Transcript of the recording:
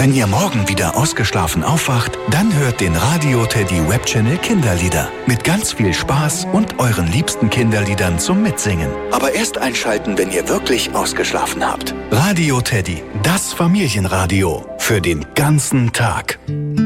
Wenn ihr morgen wieder ausgeschlafen aufwacht, dann hört den Radio Teddy Webchannel Kinderlieder. Mit ganz viel Spaß und euren liebsten Kinderliedern zum Mitsingen. Aber erst einschalten, wenn ihr wirklich ausgeschlafen habt. Radio Teddy, das Familienradio. Für den ganzen Tag.